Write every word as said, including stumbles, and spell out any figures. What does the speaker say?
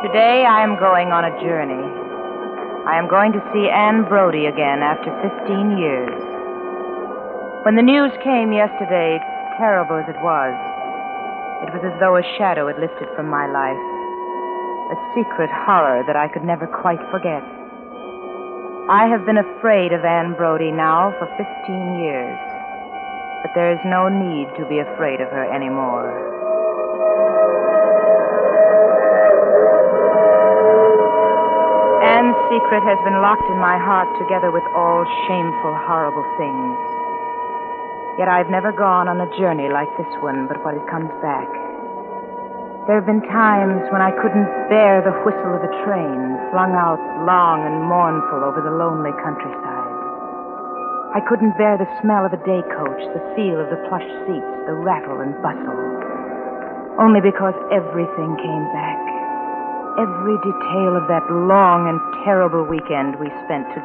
Today I am going on a journey. I am going to see Anne Brodie again after fifteen years. When the news came yesterday, terrible as it was, it was as though a shadow had lifted from my life, a secret horror that I could never quite forget. I have been afraid of Anne Brodie now for fifteen years, but there is no need to be afraid of her anymore. Anne's secret has been locked in my heart together with all shameful, horrible things. Yet I've never gone on a journey like this one but what it comes back. There have been times when I couldn't bear the whistle of a train flung out long and mournful over the lonely countryside. I couldn't bear the smell of a day coach, the feel of the plush seats, the rattle and bustle. Only because everything came back. Every detail of that long and terrible weekend we spent together.